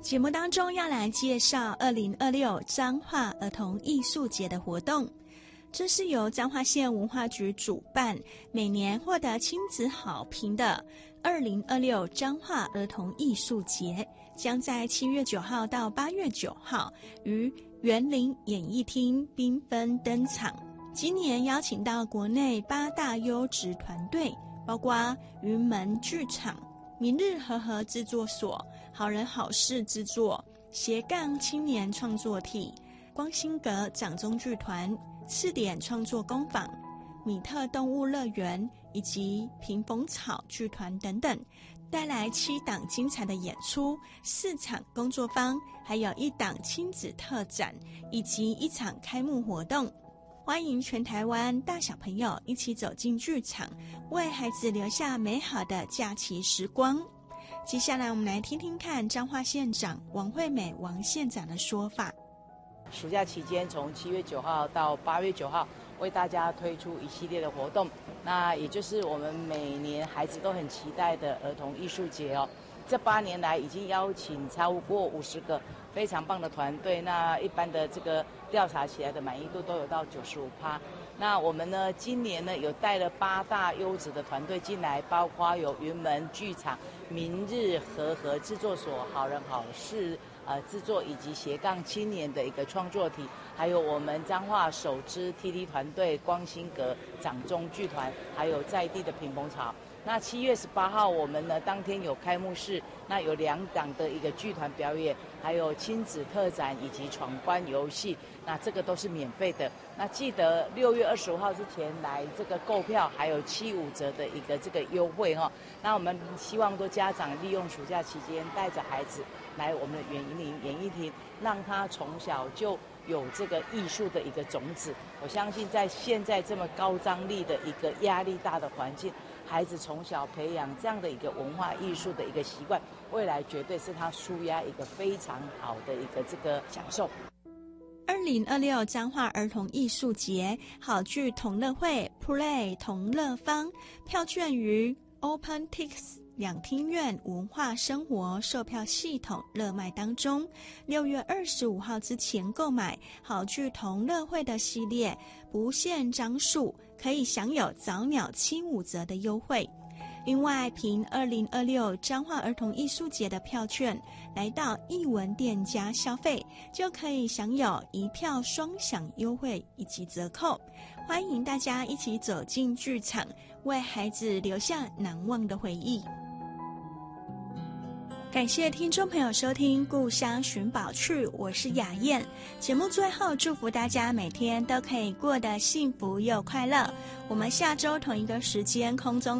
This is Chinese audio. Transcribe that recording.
节目当中要来介绍2026彰化儿童艺术节的活动。这是由彰化县文化局主办，每年获得亲子好评的2026彰化儿童艺术节，将在7月9号到8月9号于园林演艺厅缤纷登场。今年邀请到国内8大优质团队，包括云门剧场、明日和合制作所、好人好事制作、斜杠青年创作体、光兴阁掌中剧团、次点创作工坊、米特动物乐园以及屏风草剧团等等，带来7档精彩的演出、4场工作坊，还有1档亲子特展以及1场开幕活动。欢迎全台湾大小朋友一起走进剧场，为孩子留下美好的假期时光。接下来我们来听听看彰化县长王惠美王县长的说法。 暑假期间从7月9号到8月9号为大家推出一系列的活动，那也就是我们每年孩子都很期待的儿童艺术节哦。这8年来已经邀请超过50个非常棒的团队，那一般的这个调查起来的满意度都有到95%。那我们呢，今年呢有带了8大优质的团队进来，包括有云门剧场、明日和合制作所、好人好事制作以及斜杠青年的一个创作体，还有我们彰化首支 TT 团队光兴阁掌中剧团，还有在地的屏风草。那7月18号我们呢当天有开幕式，那有2档的一个剧团表演，还有亲子特展以及闯关游戏，那这个都是免费的。那记得6月25号之前来这个购票，还有75折的一个这个优惠哈。那我们希望多家长利用暑假期间带着孩子来我们的园林演艺厅，让他从小就有这个艺术的一个种子。我相信在现在这么高张力的一个压力大的环境，孩子从小培养这样的一个文化艺术的一个习惯，未来绝对是他抒压一个非常好的一个这个享受。 2026彰化儿童艺术节好剧同乐会 Play 同乐坊，票券于 OpenTix 两厅院文化生活售票系统热卖当中，6月25号之前购买好剧同乐会的系列不限张数，可以享有早鸟75折的优惠。另外，凭2026彰化儿童艺术节的票券来到艺文店家消费，就可以享有1票双享优惠以及折扣。欢迎大家一起走进剧场，为孩子留下难忘的回忆。感谢听众朋友收听《故乡寻宝趣》，我是雅燕。节目最后祝福大家每天都可以过得幸福又快乐。我们下周同一个时间空中